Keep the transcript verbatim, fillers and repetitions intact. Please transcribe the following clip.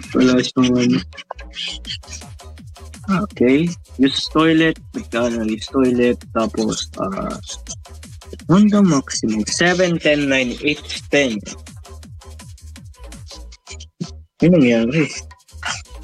Wala siyang ano. Okay. Use toilet. Magkano use toilet. Tapos, ah, Honda Maximo. seven, ten, nine, eight, ten. Yun nangyari.